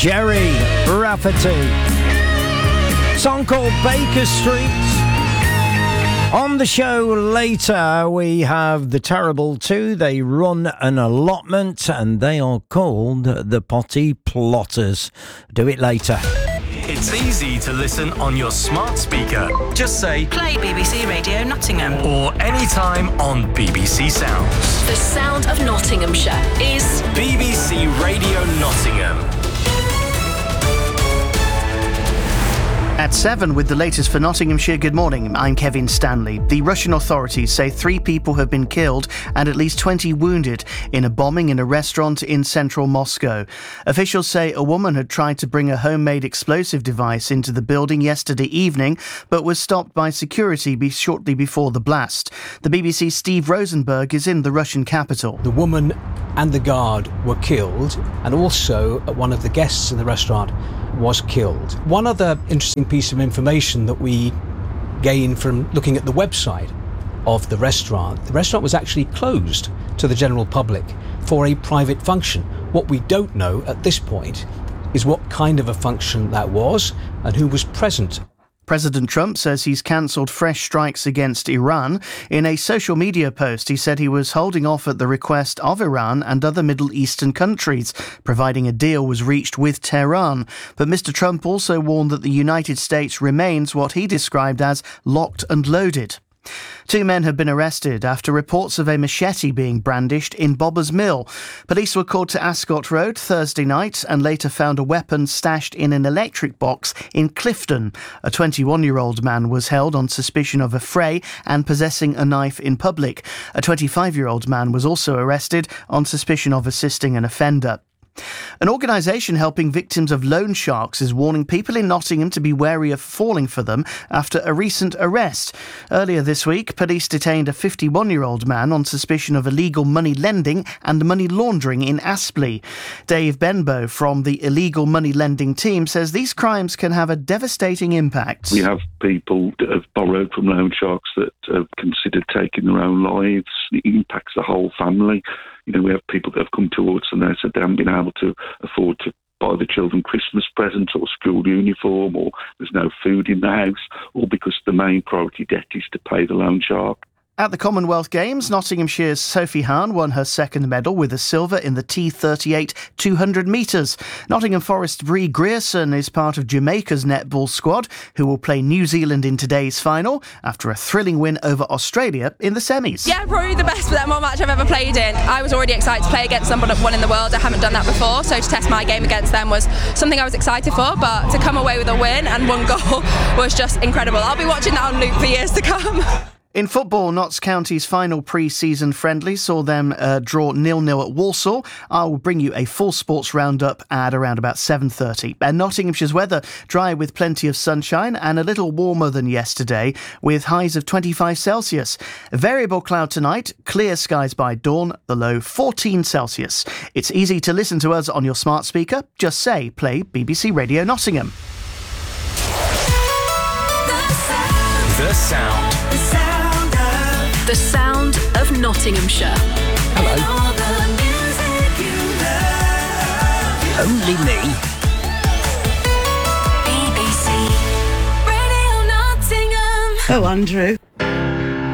Jerry Rafferty. Song called Baker Street. On the show later, we have the Terrible Two. They run an allotment and they are called the Potty Plotters. Do it later. It's easy to listen on your smart speaker. Just say, play BBC Radio Nottingham. Or anytime on BBC Sounds. The sound of Nottinghamshire is BBC Radio Nottingham. At 7 with the latest for Nottinghamshire. Good morning, I'm Kevin Stanley. The Russian authorities say 3 people have been killed and at least 20 wounded in a bombing in a restaurant in central Moscow. Officials say a woman had tried to bring a homemade explosive device into the building yesterday evening, but was stopped by security shortly before the blast. The BBC's Steve Rosenberg is in the Russian capital. The woman and the guard were killed, and also one of the guests in the restaurant was killed. One other interesting piece of information that we gained from looking at the website of the restaurant was actually closed to the general public for a private function. What we don't know at this point is what kind of a function that was and who was present. President Trump says he's cancelled fresh strikes against Iran. In a social media post, he said he was holding off at the request of Iran and other Middle Eastern countries, providing a deal was reached with Tehran. But Mr. Trump also warned that the United States remains what he described as locked and loaded. 2 men have been arrested after reports of a machete being brandished in Bobber's Mill. Police were called to Ascot Road Thursday night and later found a weapon stashed in an electric box in Clifton. A 21-year-old man was held on suspicion of a fray and possessing a knife in public. A 25-year-old man was also arrested on suspicion of assisting an offender. An organisation helping victims of loan sharks is warning people in Nottingham to be wary of falling for them after a recent arrest. Earlier this week, police detained a 51-year-old man on suspicion of illegal money lending and money laundering in Aspley. Dave Benbow from the illegal money lending team says these crimes can have a devastating impact. We have people that have borrowed from loan sharks that have considered taking their own lives. It impacts the whole family. You know, we have people that have come to us and they said they haven't been able to afford to buy the children Christmas presents or school uniform, or there's no food in the house, all because the main priority debt is to pay the loan shark. At the Commonwealth Games, Nottinghamshire's Sophie Hahn won her second medal with a silver in the T38 200 metres. Nottingham Forest's Bree Grierson is part of Jamaica's netball squad, who will play New Zealand in today's final after a thrilling win over Australia in the semis. Yeah, probably the best netball match I've ever played in. I was already excited to play against someone that won in the world. I haven't done that before, so to test my game against them was something I was excited for, but to come away with a win and 1 goal was just incredible. I'll be watching that on loop for years to come. In football, Notts County's final pre-season friendly saw them draw 0-0 at Walsall. I will bring you a full sports roundup at around about 7:30. And Nottinghamshire's weather, dry with plenty of sunshine and a little warmer than yesterday, with highs of 25 Celsius. Variable cloud tonight, clear skies by dawn, the low 14 Celsius. It's easy to listen to us on your smart speaker. Just say, play BBC Radio Nottingham. The sound. the sound of Nottinghamshire. Hello. Only me. BBC Radio Nottingham. Oh, Andrew.